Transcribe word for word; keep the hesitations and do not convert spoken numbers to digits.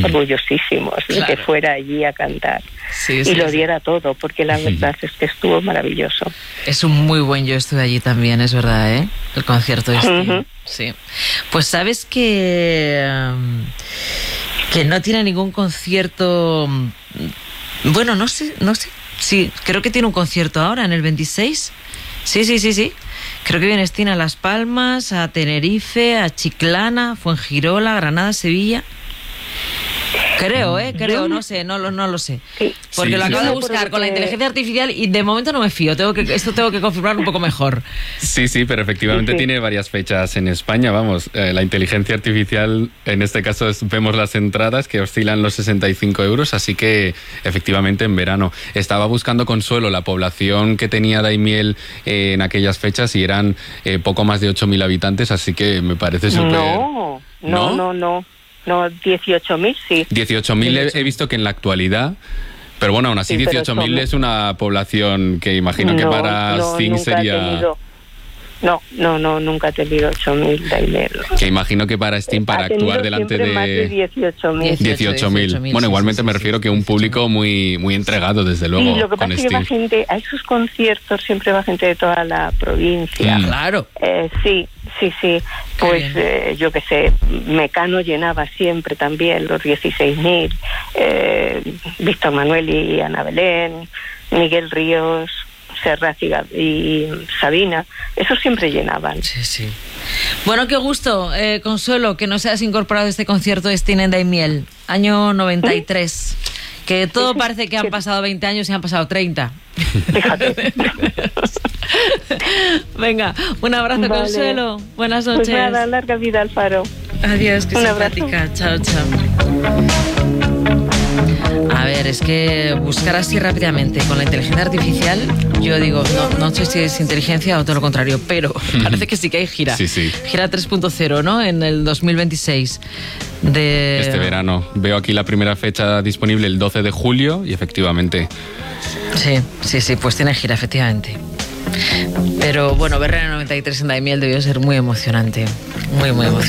orgullosísimos de Claro. que fuera allí a cantar. Sí, Y sí, lo sí. diera todo, porque la verdad es que estuvo maravilloso. Es un muy buen, yo estuve allí también, es verdad, ¿eh? El concierto este. Ujú. Sí. Pues sabes que um, que no tiene ningún concierto. um, Bueno, no sé, no sé. Sí, creo que tiene un concierto ahora en el veintiséis. Sí, sí, sí, sí. Creo que viene Sting a Las Palmas, a Tenerife, a Chiclana, Fuengirola, Granada, Sevilla. Creo, ¿eh? Creo, no sé, no lo, no lo sé. Sí. Porque Sí, lo sí, acabo sí. de buscar con la inteligencia artificial y de momento no me fío. Tengo que, esto tengo que confirmarlo un poco mejor. Sí, sí, pero efectivamente Sí, sí. tiene varias fechas en España, vamos. Eh, la inteligencia artificial, en este caso es- vemos las entradas que oscilan los sesenta y cinco euros, así que efectivamente en verano. Estaba buscando Consuelo la población que tenía Daimiel eh, en aquellas fechas y eran eh, poco más de ocho mil habitantes, así que me parece súper... No, no, no, no. No, dieciocho mil sí. dieciocho mil he, he visto que en la actualidad... Pero bueno, aún así Sí, pero dieciocho mil eso- es una población que imagino que No, para no, Sting nunca ha sería... tenido- No, no, no, nunca ha tenido ocho mil Daimiel. Que imagino que para Sting, para Ha tenido actuar delante siempre más de de... dieciocho mil. dieciocho mil. Bueno, sí, igualmente sí, me sí, refiero sí, que un dieciocho mil. público muy, muy entregado, desde luego, Y lo que con pasa es que va Sting. gente, a esos conciertos siempre va gente de toda la provincia. Mm. Claro. Eh, sí, sí, sí. Qué Pues bien. eh, yo qué sé, Mecano llenaba siempre también los dieciséis mil. Eh, Víctor Manuel y Ana Belén, Miguel Ríos, Serrat y, Gab- y Sabina, esos siempre llenaban. Sí, sí. Bueno, qué gusto, eh, Consuelo, que nos hayas incorporado a este concierto de Sting en Daimiel, año noventa y tres. Que todo Sí, parece que han que- pasado veinte años y han pasado treinta. Fíjate. Venga, un abrazo, Vale. Consuelo. Buenas Pues noches. nada, larga vida al Faro. Adiós, que Un abrazo. simpática. Chao, chao. A ver, es que buscar así rápidamente con la inteligencia artificial, yo digo, no, no sé si es inteligencia o todo lo contrario, pero parece que sí que hay gira. Sí, sí. Gira tres punto cero, ¿no? En el dos mil veintiséis. De... Este verano. Veo aquí la primera fecha disponible el doce de julio y efectivamente... Sí, sí, sí, pues tiene gira, efectivamente. Pero bueno, verla en el noventa y tres en Daimiel debió ser muy emocionante. Muy, muy emocionante.